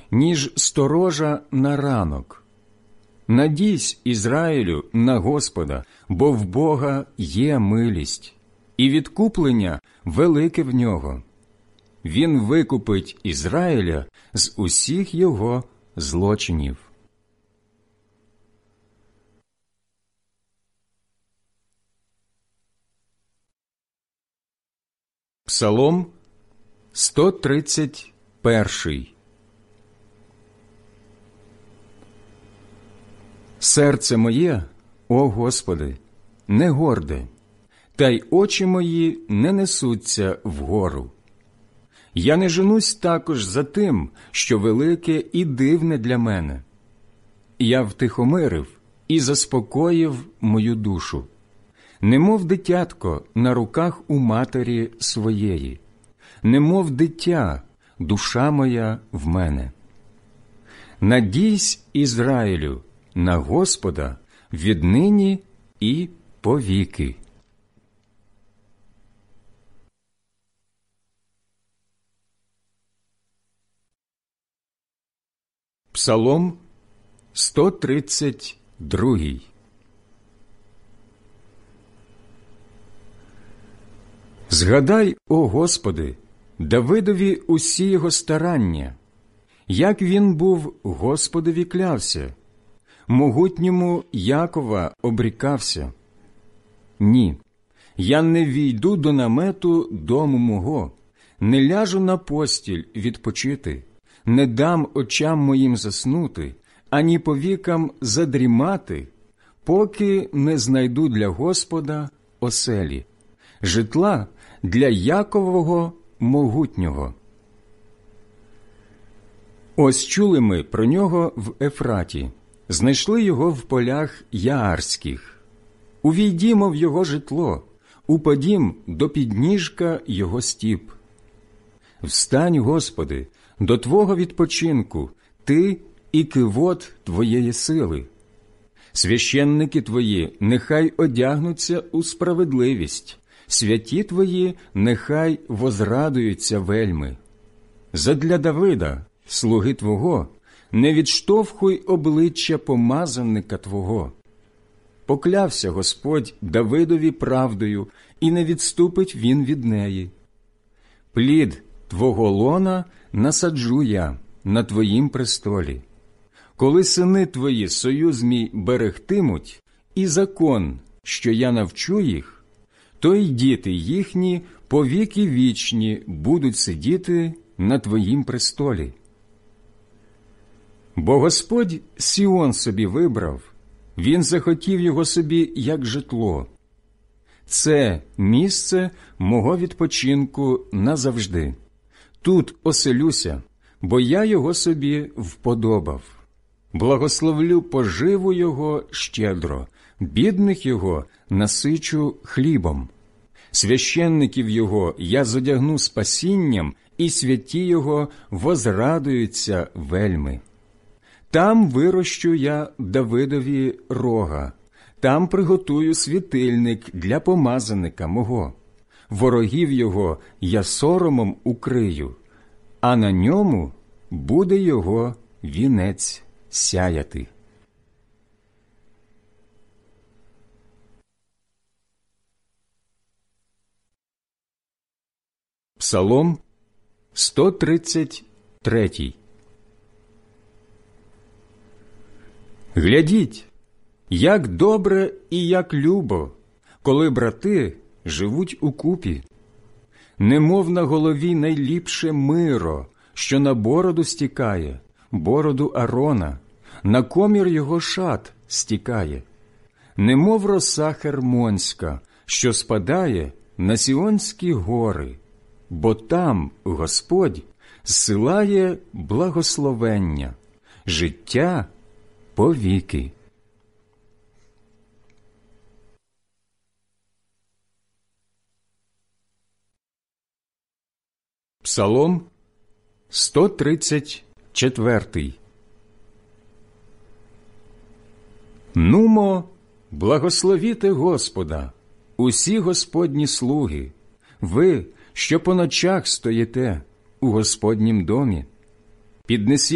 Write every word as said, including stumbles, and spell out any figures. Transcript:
ніж сторожа на ранок. Надійсь, Ізраїлю, на Господа, бо в Бога є милість, і відкуплення велике в нього. Він викупить Ізраїля з усіх його злочинів. Псалом сто тридцять перший. Серце моє, о Господи, не горде, та й очі мої не несуться вгору. Я не женусь також за тим, що велике і дивне для мене. Я втихомирив і заспокоїв мою душу, немов дитятко на руках у матері своєї, немов дитя, душа моя в мене. Надійсь, Ізраїлю, на Господа віднині і повіки. Псалом сто тридцять другий. Згадай, о Господи, Давидові усі його старання, як він був Господові клявся, могутньому Якова обрікався. Ні, я не війду до намету дому мого, не ляжу на постіль відпочити, не дам очам моїм заснути, ані повікам задрімати, поки не знайду для Господа оселі, житла для Якового могутнього. Ось чули ми про нього в Ефраті, знайшли його в полях Яарських. Увійдімо в його житло, упадім до підніжка його стіп. Встань, Господи, до Твого відпочинку, Ти і кивот Твоєї сили. Священники Твої нехай одягнуться у справедливість, святі Твої нехай возрадуються вельми. Задля Давида, слуги Твого, не відштовхуй обличчя помазанника Твого. Поклявся Господь Давидові правдою, і не відступить він від неї. Плід Твого лона насаджу я на Твоїм престолі. Коли сини Твої союз мій берегтимуть, і закон, що я навчу їх, то й діти їхні повіки вічні будуть сидіти на Твоїм престолі. Бо Господь Сіон собі вибрав, Він захотів його собі як житло. Це місце мого відпочинку назавжди. Тут оселюся, бо я його собі вподобав. Благословлю поживу його щедро, бідних його насичу хлібом. Священників його я зодягну спасінням, і святі його возрадуються вельми. Там вирощу я Давидові рога, там приготую світильник для помазаника мого. Ворогів його я соромом укрию, а на ньому буде його вінець сяяти. Псалом сто тридцять третій. Глядіть, як добре і як любо, коли брати живуть укупі. Немов на голові найліпше миро, що на бороду стікає, бороду Арона, на комір його шат стікає. Немов роса Хермонська, що спадає на Сіонські гори, бо там Господь зсилає благословення, життя повіки. Псалом сто тридцять четвертий. Нумо, благословіте Господа, усі Господні слуги, ви, що по ночах стоїте у Господнім домі. Піднесіть